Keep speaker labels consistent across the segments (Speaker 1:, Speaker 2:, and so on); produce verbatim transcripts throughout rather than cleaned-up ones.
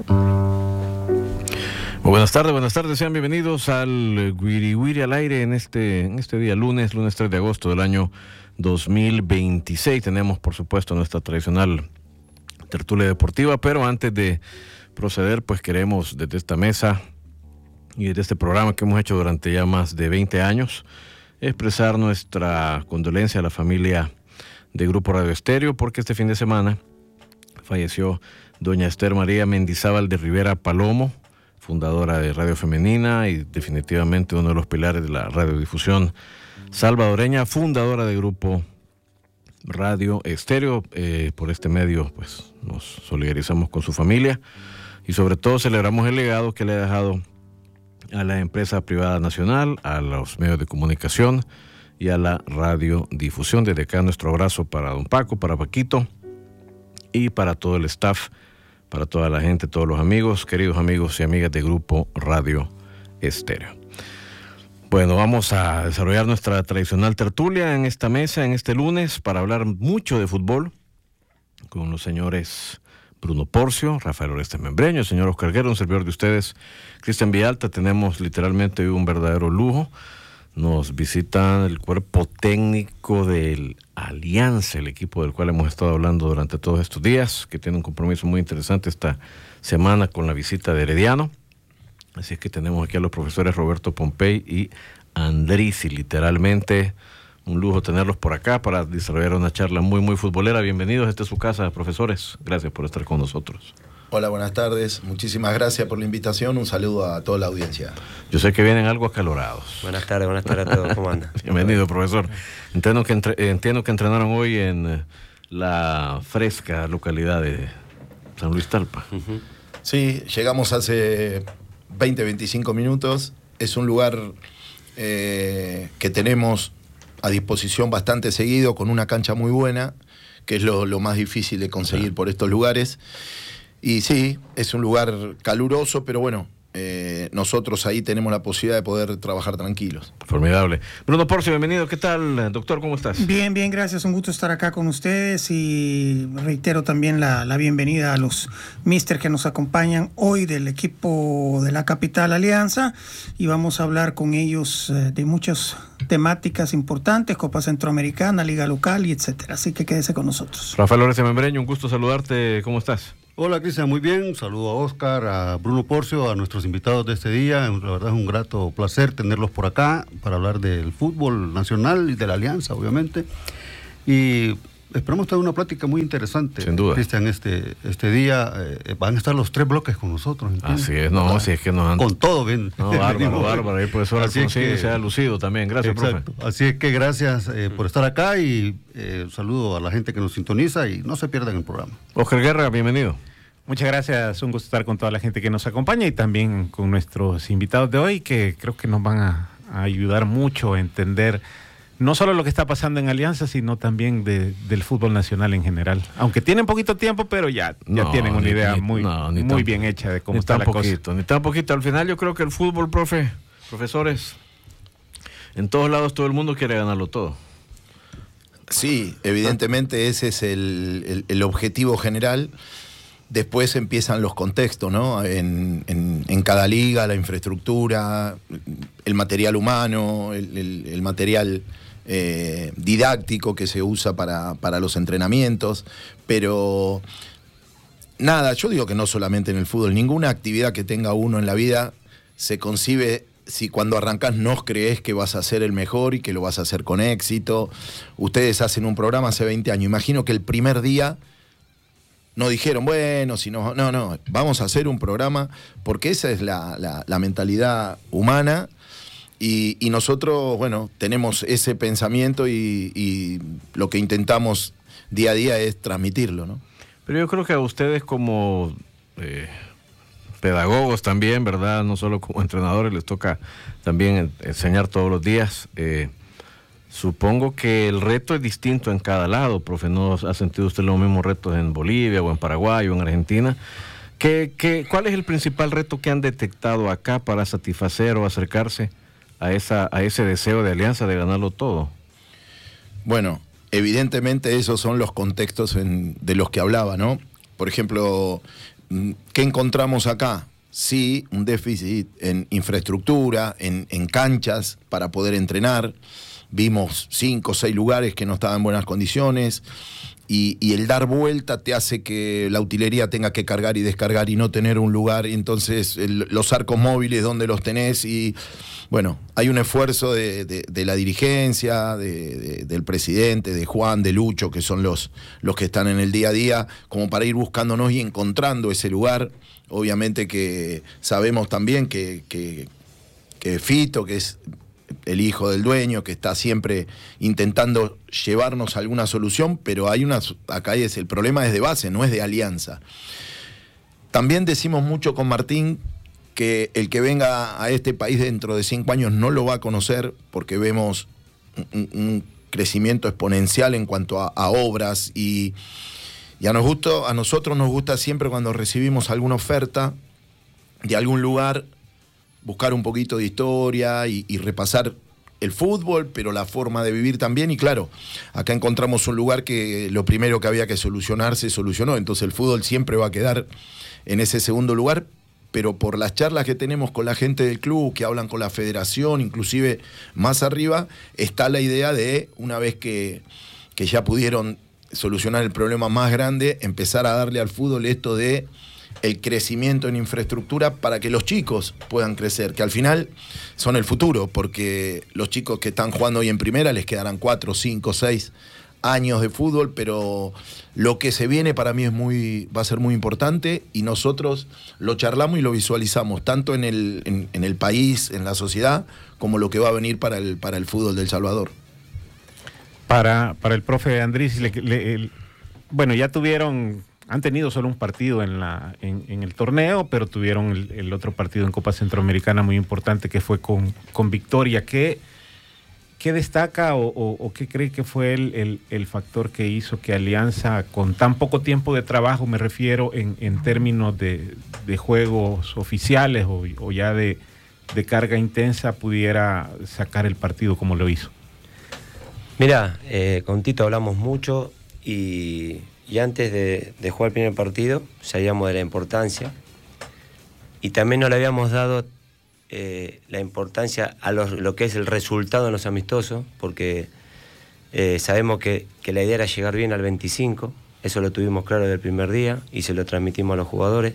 Speaker 1: Buenas tardes, buenas tardes, sean bienvenidos al Wiri Wiri al aire en este, en este día lunes, lunes tres de agosto del año dos mil veintiséis. Tenemos, por supuesto, nuestra tradicional tertulia deportiva, pero antes de proceder, pues queremos desde esta mesa y desde este programa que hemos hecho durante ya más de veinte años, expresar nuestra condolencia a la familia de Grupo Radio Estéreo, porque este fin de semana falleció doña Esther María Mendizábal de Rivera Palomo, fundadora de Radio Femenina y definitivamente uno de los pilares de la radiodifusión salvadoreña, fundadora de Grupo Radio Estéreo. Eh, por este medio pues nos solidarizamos con su familia y sobre todo celebramos el legado que le ha dejado a la empresa privada nacional, a los medios de comunicación y a la radiodifusión. Desde acá nuestro abrazo para don Paco, para Paquito y para todo el staff, para toda la gente, todos los amigos, queridos amigos y amigas de Grupo Radio Estéreo. Bueno, vamos a desarrollar nuestra tradicional tertulia en esta mesa, en este lunes, para hablar mucho de fútbol con los señores Bruno Porcio, Rafael Oreste Membreño, el señor Oscar Guerra, un servidor de ustedes, Cristian Villalta. Tenemos literalmente un verdadero lujo. Nos visita el cuerpo técnico del Alianza, el equipo del cual hemos estado hablando durante todos estos días, que tiene un compromiso muy interesante esta semana con la visita de Herediano. Así es que tenemos aquí a los profesores Roberto Pompey y Andrisi, literalmente un lujo tenerlos por acá para desarrollar una charla muy, muy futbolera. Bienvenidos, esta es su casa, profesores. Gracias por estar con nosotros.
Speaker 2: Hola, buenas tardes. Muchísimas gracias por la invitación. Un saludo a toda la audiencia.
Speaker 1: Yo sé que vienen algo acalorados.
Speaker 3: Buenas tardes, buenas tardes a todos. ¿Cómo andan?
Speaker 1: Bienvenido, profesor. Entiendo que, entre, entiendo que entrenaron hoy en la fresca localidad de San Luis Talpa.
Speaker 2: Uh-huh. Sí, llegamos hace veinte, veinticinco minutos. Es un lugar eh, que tenemos a disposición bastante seguido, con una cancha muy buena, que es lo, lo más difícil de conseguir claro. por estos lugares. Y sí, es un lugar caluroso, pero bueno, eh, nosotros ahí tenemos la posibilidad de poder trabajar tranquilos.
Speaker 1: Formidable. Bruno Porcio, bienvenido. ¿Qué tal, doctor? ¿Cómo estás?
Speaker 4: Bien, bien, gracias. Un gusto estar acá con ustedes y reitero también la, la bienvenida a los mister que nos acompañan hoy del equipo de la capital Alianza, y vamos a hablar con ellos eh, de muchas temáticas importantes, Copa Centroamericana, Liga Local y etcétera. Así que quédese con nosotros.
Speaker 1: Rafael Oreste Membreño, un gusto saludarte. ¿Cómo estás?
Speaker 5: Hola, Cristian, muy bien. Un saludo a Oscar, a Bruno Porcio, a nuestros invitados de este día. La verdad es un grato placer tenerlos por acá para hablar del fútbol nacional y de la Alianza, obviamente. Y esperamos tener una plática muy interesante.
Speaker 1: Sin duda.
Speaker 5: Cristian, este, este día eh, van a estar los tres bloques con nosotros. ¿entiendes?
Speaker 1: Así es, no, si es que nos han...
Speaker 5: Con todo, bien.
Speaker 1: No, bárbaro, bárbaro. Y por eso
Speaker 5: Así es que...
Speaker 1: se ha lucido también. Gracias,
Speaker 5: Exacto.
Speaker 1: profe.
Speaker 5: Así es que gracias eh, por estar acá y eh, un saludo a la gente que nos sintoniza y no se pierdan el programa.
Speaker 1: Oscar Guerra, bienvenido.
Speaker 6: Muchas gracias, un gusto estar con toda la gente que nos acompaña y también con nuestros invitados de hoy, que creo que nos van a, a ayudar mucho a entender no solo lo que está pasando en Alianza, sino también de, del fútbol nacional en general. Aunque tienen poquito tiempo, pero ya, ya no, tienen una
Speaker 1: ni,
Speaker 6: idea
Speaker 1: ni,
Speaker 6: muy,
Speaker 1: no,
Speaker 6: muy
Speaker 1: tan,
Speaker 6: bien hecha de cómo
Speaker 1: ni
Speaker 6: está
Speaker 1: tan
Speaker 6: la
Speaker 1: poquito,
Speaker 6: cosa.
Speaker 1: Ni tan poquito. Al final yo creo que el fútbol, profe, profesores, en todos lados todo el mundo quiere ganarlo todo.
Speaker 2: Sí, evidentemente ese es el, el, el objetivo general. Después empiezan los contextos, ¿no? En, en, en cada liga, la infraestructura, el material humano, el, el, el material eh, didáctico que se usa para, para los entrenamientos. Pero nada, yo digo que no solamente en el fútbol, ninguna actividad que tenga uno en la vida se concibe si cuando arrancás no crees que vas a ser el mejor y que lo vas a hacer con éxito. Ustedes hacen un programa hace veinte años, imagino que el primer día no dijeron, bueno, si no, no, no, vamos a hacer un programa, porque esa es la, la, la mentalidad humana y, y nosotros, bueno, tenemos ese pensamiento y, y lo que intentamos día a día es transmitirlo, ¿no?
Speaker 1: Pero yo creo que a ustedes como eh, pedagogos también, ¿verdad? No solo como entrenadores, les toca también enseñar todos los días. Eh, Supongo que el reto es distinto en cada lado, profe. ¿No ha sentido usted los mismos retos en Bolivia o en Paraguay o en Argentina? ¿Qué, qué, ¿Cuál es el principal reto que han detectado acá para satisfacer o acercarse a, esa, a ese deseo de Alianza de ganarlo todo?
Speaker 2: Bueno, evidentemente esos son los contextos en, de los que hablaba, ¿no? Por ejemplo, ¿qué encontramos acá? Sí, un déficit en infraestructura, en, en canchas para poder entrenar. Vimos cinco o seis lugares que no estaban en buenas condiciones. Y, y el dar vuelta te hace que la utilería tenga que cargar y descargar y no tener un lugar. Y entonces el, los arcos móviles, ¿dónde los tenés? Y bueno, hay un esfuerzo de, de, de la dirigencia, de, de, del presidente, de Juan, de Lucho, que son los, los que están en el día a día, como para ir buscándonos y encontrando ese lugar. Obviamente que sabemos también que, que, que Fito, que es el hijo del dueño, que está siempre intentando llevarnos alguna solución, pero hay una, acá es, el problema es de base, no es de alianza. También decimos mucho con Martín que el que venga a este país dentro de cinco años no lo va a conocer, porque vemos un, un crecimiento exponencial en cuanto a, a obras y, y a, nos gusta, a nosotros nos gusta siempre cuando recibimos alguna oferta de algún lugar, buscar un poquito de historia y, y repasar el fútbol, pero la forma de vivir también. Y claro, acá encontramos un lugar que lo primero que había que solucionar se solucionó. Entonces el fútbol siempre va a quedar en ese segundo lugar, pero por las charlas que tenemos con la gente del club, que hablan con la federación, inclusive más arriba, está la idea de, una vez que, que ya pudieron solucionar el problema más grande, empezar a darle al fútbol esto de el crecimiento en infraestructura para que los chicos puedan crecer, que al final son el futuro, porque los chicos que están jugando hoy en primera les quedarán cuatro, cinco, seis años de fútbol, pero lo que se viene para mí es muy, va a ser muy importante y nosotros lo charlamos y lo visualizamos tanto en el, en, en el país, en la sociedad, como lo que va a venir para el, para el fútbol del Salvador.
Speaker 6: Para, para el profe Andrés, le, le, el, bueno, ya tuvieron... Han tenido solo un partido en, la, en, en el torneo, pero tuvieron el, el otro partido en Copa Centroamericana muy importante que fue con, con Victoria. ¿Qué, qué destaca o, o, o qué cree que fue el, el, el factor que hizo que Alianza, con tan poco tiempo de trabajo, me refiero en, en términos de, de juegos oficiales o, o ya de, de carga intensa, pudiera sacar el partido como lo hizo?
Speaker 3: Mira, eh, con Tito hablamos mucho y... Y antes de, de jugar el primer partido, sabíamos de la importancia. Y también nos le habíamos dado eh, la importancia a los, lo que es el resultado en los amistosos, porque eh, sabemos que, que la idea era llegar bien al veinticinco. Eso lo tuvimos claro desde el primer día y se lo transmitimos a los jugadores.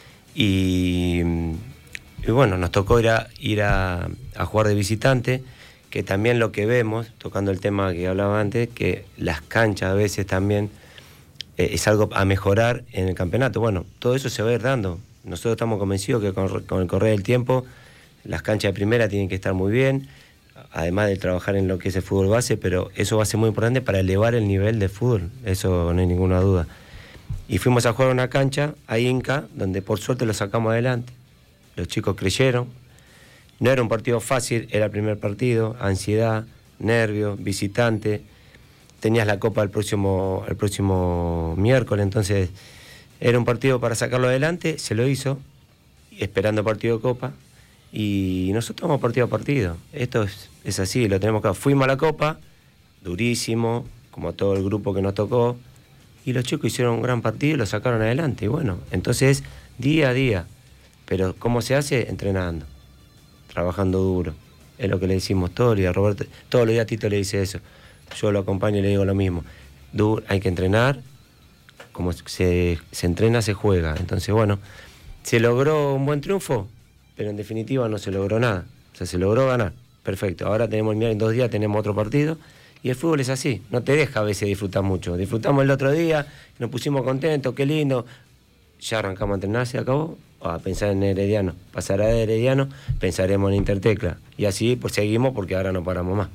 Speaker 3: Y, y bueno, nos tocó ir, a, ir a, a jugar de visitante, que también lo que vemos, tocando el tema que hablaba antes, que las canchas a veces también... es algo a mejorar en el campeonato. Bueno, todo eso se va a ir dando. Nosotros estamos convencidos que con, con el correr del tiempo las canchas de primera tienen que estar muy bien, además de trabajar en lo que es el fútbol base, pero eso va a ser muy importante para elevar el nivel de fútbol, eso no hay ninguna duda. Y fuimos a jugar a una cancha, a Inca, donde por suerte lo sacamos adelante. Los chicos creyeron. No era un partido fácil, era el primer partido, ansiedad, nervios, visitante. Tenías la Copa el próximo, el próximo miércoles, entonces era un partido para sacarlo adelante, se lo hizo, esperando partido de Copa, y nosotros vamos partido a partido. Esto es, es así, lo tenemos que... Fuimos a la Copa, durísimo, como todo el grupo que nos tocó, y los chicos hicieron un gran partido y lo sacaron adelante, y bueno, entonces día a día. Pero ¿cómo se hace? Entrenando, trabajando duro, es lo que le decimos todos los días. Roberto, todos los días Tito le dice eso. Yo lo acompaño y le digo lo mismo. Du- hay que entrenar, como se, se entrena, se juega. Entonces, bueno, se logró un buen triunfo, pero en definitiva no se logró nada. O sea, se logró ganar. Perfecto. Ahora tenemos, mira, en dos días tenemos otro partido. Y el fútbol es así, no te deja a veces disfrutar mucho. Disfrutamos el otro día, nos pusimos contentos, qué lindo. Ya arrancamos a entrenar, se acabó. A pensar en Herediano. Pasará de Herediano, pensaremos en Intertecla. Y así pues seguimos porque ahora no paramos más.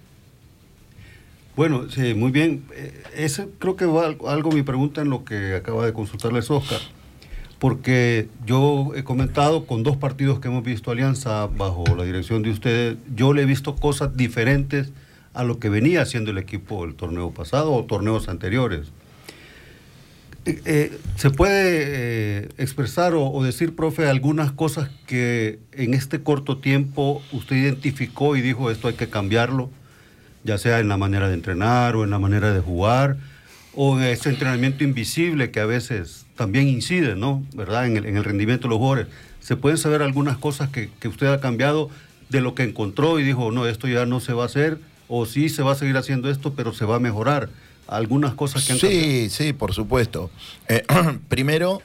Speaker 5: Bueno, sí, muy bien. Ese creo que va algo mi pregunta en lo que acaba de consultarles Oscar, porque yo he comentado con dos partidos que hemos visto Alianza bajo la dirección de ustedes, yo le he visto cosas diferentes a lo que venía haciendo el equipo el torneo pasado o torneos anteriores. Eh, eh, ¿Se puede eh, expresar o, o decir, profe, algunas cosas que en este corto tiempo usted identificó y dijo esto hay que cambiarlo? Ya sea en la manera de entrenar o en la manera de jugar, o en ese entrenamiento invisible que a veces también incide, ¿no? ¿Verdad? En el, en el rendimiento de los jugadores. ¿Se pueden saber algunas cosas que, que usted ha cambiado de lo que encontró y dijo, no, esto ya no se va a hacer, o sí se va a seguir haciendo esto, pero se va a mejorar? Algunas cosas que han cambiado.
Speaker 2: Sí, sí, por supuesto. Eh, primero,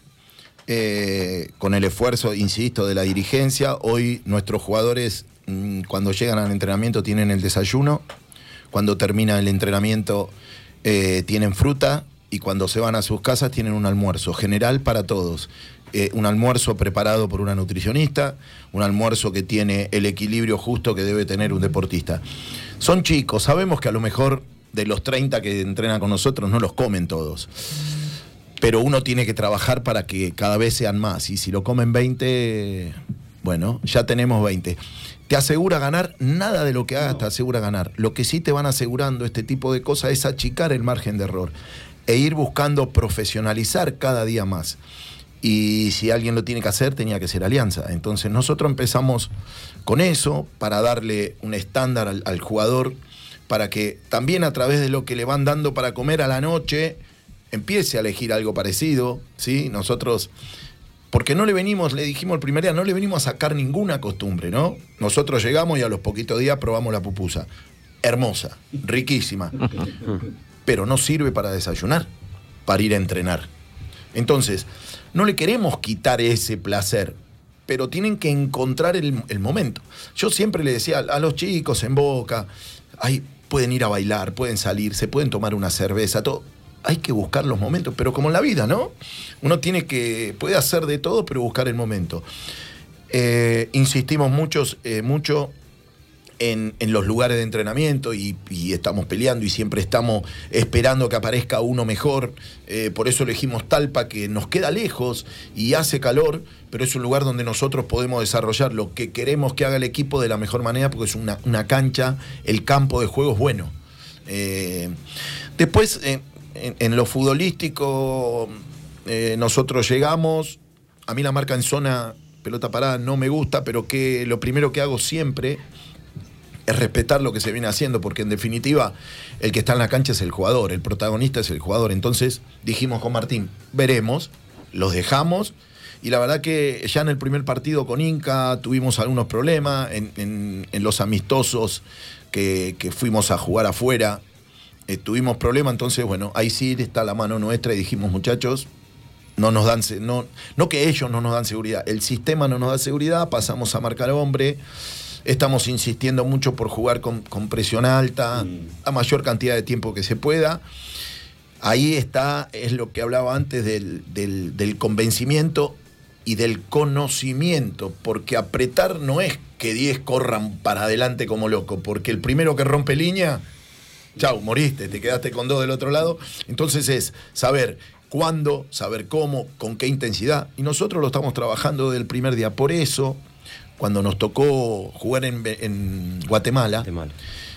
Speaker 2: eh, con el esfuerzo, insisto, de la dirigencia, hoy nuestros jugadores, mmm, cuando llegan al entrenamiento, tienen el desayuno. Cuando termina el entrenamiento eh, tienen fruta, y cuando se van a sus casas tienen un almuerzo general para todos. Eh, un almuerzo preparado por una nutricionista, un almuerzo que tiene el equilibrio justo que debe tener un deportista. Son chicos, sabemos que a lo mejor de los treinta que entrenan con nosotros no los comen todos, pero uno tiene que trabajar para que cada vez sean más, y si lo comen veinte, bueno, ya tenemos veinte. ¿Te asegura ganar? Nada de lo que hagas te asegura ganar. Lo que sí te van asegurando este tipo de cosas es achicar el margen de error e ir buscando profesionalizar cada día más. Y si alguien lo tiene que hacer, tenía que ser Alianza. Entonces nosotros empezamos con eso para darle un estándar al, al jugador, para que también a través de lo que le van dando para comer a la noche empiece a elegir algo parecido, ¿sí? Nosotros... Porque no le venimos, le dijimos el primer día, no le venimos a sacar ninguna costumbre, ¿no? Nosotros llegamos y a los poquitos días probamos la pupusa. Hermosa, riquísima. Pero no sirve para desayunar, para ir a entrenar. Entonces, no le queremos quitar ese placer, pero tienen que encontrar el, el momento. Yo siempre le decía a los chicos en Boca, ay, pueden ir a bailar, pueden salir, se pueden tomar una cerveza, todo. Hay que buscar los momentos, pero como en la vida, ¿no? Uno tiene que, puede hacer de todo, pero buscar el momento. Eh, insistimos muchos, eh, mucho en, en los lugares de entrenamiento y, y estamos peleando y siempre estamos esperando que aparezca uno mejor. Eh, por eso elegimos Talpa, que nos queda lejos y hace calor, pero es un lugar donde nosotros podemos desarrollar lo que queremos que haga el equipo de la mejor manera, porque es una, una cancha, el campo de juego es bueno. Eh, después... Eh, En, en lo futbolístico, eh, nosotros llegamos, a mí la marca en zona, pelota parada, no me gusta, pero que lo primero que hago siempre es respetar lo que se viene haciendo, porque en definitiva el que está en la cancha es el jugador, el protagonista es el jugador. Entonces dijimos con Martín, veremos, los dejamos, y la verdad que ya en el primer partido con Inca tuvimos algunos problemas, en, en, en los amistosos que, que fuimos a jugar afuera, Eh, tuvimos problemas. Entonces, bueno, ahí sí está la mano nuestra y dijimos, muchachos, no nos dan, no, no que ellos no nos dan seguridad, el sistema no nos da seguridad, pasamos a marcar hombre, estamos insistiendo mucho por jugar con, con presión alta, mm. a mayor cantidad de tiempo que se pueda. Ahí está, es lo que hablaba antes del, del, del convencimiento y del conocimiento, porque apretar no es que diez corran para adelante como loco, porque el primero que rompe línea, chau, moriste, te quedaste con dos del otro lado. Entonces es saber cuándo, saber cómo, con qué intensidad. Y nosotros lo estamos trabajando desde el primer día. Por eso, cuando nos tocó jugar en, en Guatemala, Guatemala.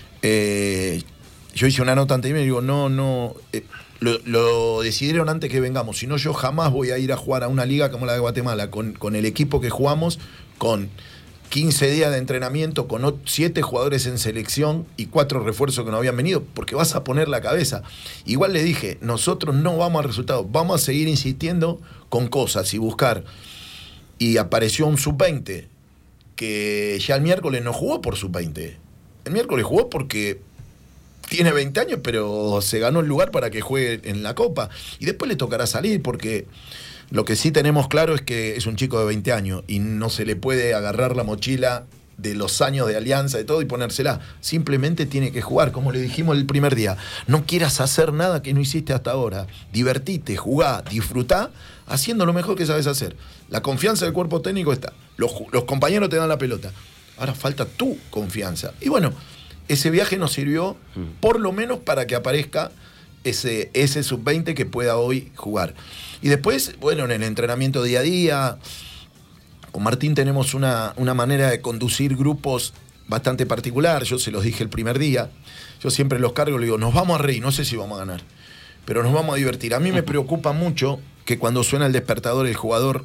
Speaker 2: Eh, yo hice una nota anterior y digo, no, no, eh, lo, lo decidieron antes que vengamos. Si no, yo jamás voy a ir a jugar a una liga como la de Guatemala, con, con el equipo que jugamos, con quince días de entrenamiento, con siete jugadores en selección y cuatro refuerzos que no habían venido, porque vas a poner la cabeza. Igual le dije, nosotros no vamos al resultado, vamos a seguir insistiendo con cosas y buscar. Y apareció un sub veinte, que ya el miércoles no jugó por sub veinte. El miércoles jugó porque tiene veinte años, pero se ganó el lugar para que juegue en la Copa. Y después le tocará salir, porque lo que sí tenemos claro es que es un chico de veinte años y no se le puede agarrar la mochila de los años de Alianza y todo y ponérsela. Simplemente tiene que jugar, como le dijimos el primer día. No quieras hacer nada que no hiciste hasta ahora. Divertite, jugá, disfrutá, haciendo lo mejor que sabes hacer. La confianza del cuerpo técnico está. Los, los compañeros te dan la pelota. Ahora falta tu confianza. Y bueno, ese viaje nos sirvió por lo menos para que aparezca ese, ese sub veinte que pueda hoy jugar. Y después, bueno, en el entrenamiento día a día, con Martín tenemos una, una manera de conducir grupos bastante particular. Yo se los dije el primer día. Yo siempre los cargo y le digo, nos vamos a reír, no sé si vamos a ganar, pero nos vamos a divertir. A mí me preocupa mucho que cuando suena el despertador el jugador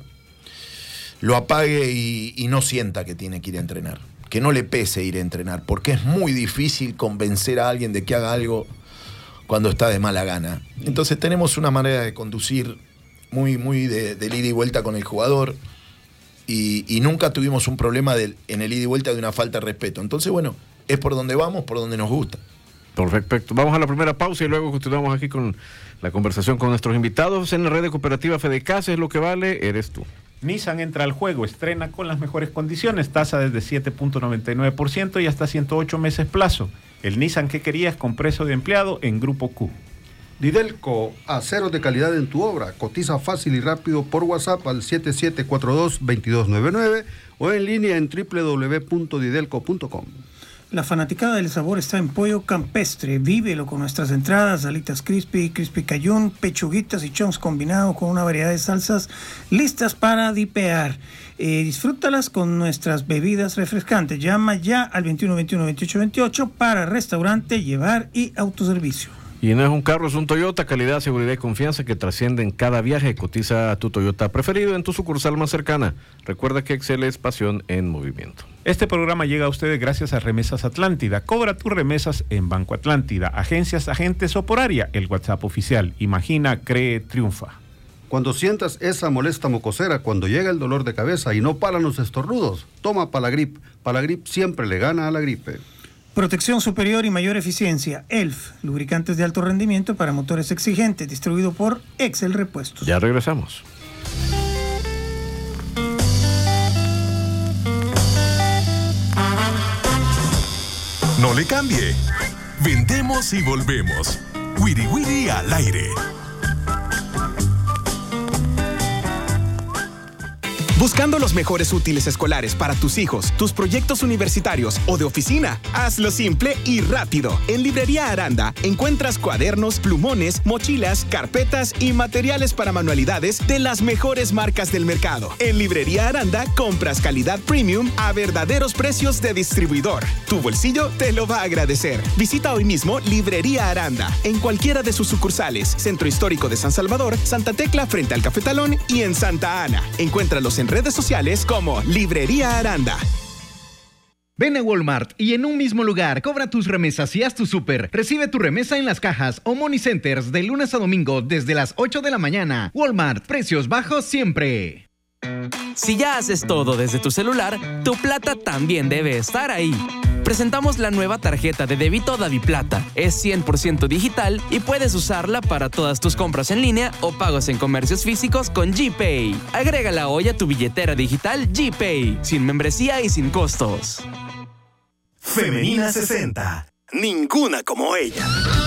Speaker 2: lo apague y, y no sienta que tiene que ir a entrenar. Que no le pese ir a entrenar, porque es muy difícil convencer a alguien de que haga algo cuando está de mala gana. Entonces tenemos una manera de conducir muy, muy de, de ida y vuelta con el jugador y, y nunca tuvimos un problema de, en el ida y vuelta de una falta de respeto. Entonces, bueno, es por donde vamos, por donde nos gusta.
Speaker 1: Perfecto. Vamos a la primera pausa y luego continuamos aquí con la conversación con nuestros invitados. En la red de cooperativa FEDECAS es lo que vale, eres tú.
Speaker 6: Nissan entra al juego, estrena con las mejores condiciones, tasa desde siete punto noventa y nueve por ciento y hasta ciento ocho meses plazo. El Nissan que querías con precio de empleado en Grupo Q.
Speaker 5: Didelco, aceros de calidad en tu obra. Cotiza fácil y rápido por WhatsApp al siete siete cuatro dos, dos dos nueve nueve o en línea en doble u doble u doble u punto didelco punto com.
Speaker 4: La fanaticada del sabor está en Pollo Campestre. Vívelo con nuestras entradas, alitas crispy, crispy cayún, pechuguitas y chons combinados con una variedad de salsas listas para dipear. Eh, disfrútalas con nuestras bebidas refrescantes. Llama ya al veintiuno veintiuno veintiocho veintiocho para restaurante, llevar y autoservicio.
Speaker 1: Y no es un carro, es un Toyota, calidad, seguridad y confianza que trasciende en cada viaje. Cotiza a tu Toyota preferido en tu sucursal más cercana. Recuerda que Excel es pasión en movimiento.
Speaker 6: Este programa llega a ustedes gracias a Remesas Atlántida. Cobra tus remesas en Banco Atlántida, agencias, agentes o por área. El WhatsApp oficial. Imagina, cree, triunfa.
Speaker 5: Cuando sientas esa molesta mocosera, cuando llega el dolor de cabeza y no paran los estornudos, toma Palagrip. Palagrip siempre le gana a la gripe.
Speaker 4: Protección superior y mayor eficiencia. E L F, lubricantes de alto rendimiento para motores exigentes, distribuido por Excel Repuestos.
Speaker 1: Ya regresamos.
Speaker 7: No le cambie. Vendemos y volvemos. Wiri Wiri al aire.
Speaker 8: Buscando los mejores útiles escolares para tus hijos, tus proyectos universitarios o de oficina, hazlo simple y rápido. En Librería Aranda encuentras cuadernos, plumones, mochilas, carpetas y materiales para manualidades de las mejores marcas del mercado. En Librería Aranda compras calidad premium a verdaderos precios de distribuidor. Tu bolsillo te lo va a agradecer. Visita hoy mismo Librería Aranda en cualquiera de sus sucursales, Centro Histórico de San Salvador, Santa Tecla frente al Cafetalón y en Santa Ana. Encuéntralos en redes sociales como Librería Aranda.
Speaker 9: Ven a Walmart y en un mismo lugar cobra tus remesas y haz tu súper. Recibe tu remesa en las cajas o money centers de lunes a domingo desde las ocho de la mañana. Walmart, precios bajos siempre.
Speaker 10: Si ya haces todo desde tu celular, tu plata también debe estar ahí. Presentamos la nueva tarjeta de débito DaviPlata. Es cien por ciento digital y puedes usarla para todas tus compras en línea o pagos en comercios físicos con GPay. Agrégala hoy a tu billetera digital GPay, sin membresía y sin costos.
Speaker 7: Femenina sesenta. Ninguna como ella.